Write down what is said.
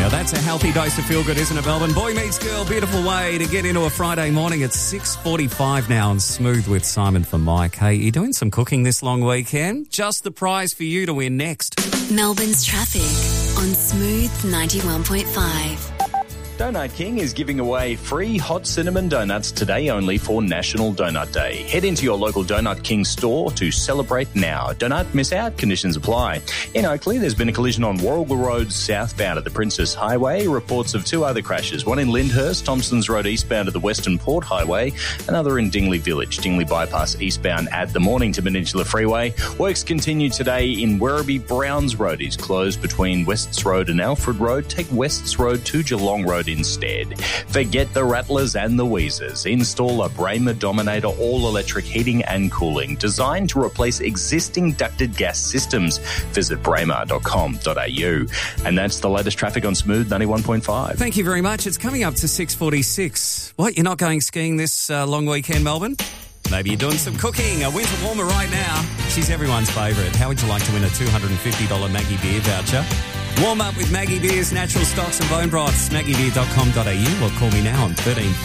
That's a healthy dose of feel-good, isn't it, Melbourne? Boy meets girl, beautiful way to get into a Friday morning. It's 6:45 now and Smooth with Simon for Mike. Hey, you doing some cooking this long weekend? Just the prize for you to win next. Melbourne's traffic on Smooth 91.5. Donut King is giving away free hot cinnamon donuts today only for National Donut Day. Head into your local Donut King store to celebrate now. Don't miss out. Conditions apply. In Oakley, there's been a collision on Warragul Road southbound at the Princess Highway. Reports of two other crashes, one in Lyndhurst, Thompsons Road eastbound at the Western Port Highway, another in Dingley Village, Dingley Bypass eastbound at the Mornington Peninsula Freeway. Works continue today in Werribee. Browns Road is closed between Wests Road and Alfred Road. Take Wests Road to Geelong Road instead. Forget the Rattlers and the Wheezers. Install a Bramer Dominator all-electric heating and cooling designed to replace existing ducted gas systems. Visit bramer.com.au. And that's the latest traffic on Smooth 91.5. Thank you very much. It's coming up to 6:46. What, you're not going skiing this long weekend, Melbourne? Maybe you're doing some cooking. A winter warmer right now. She's everyone's favourite. How would you like to win a $250 Maggie Beer voucher? Warm up with Maggie Beer's natural stocks and bone broths. maggiebeer.com.au or call me now on 13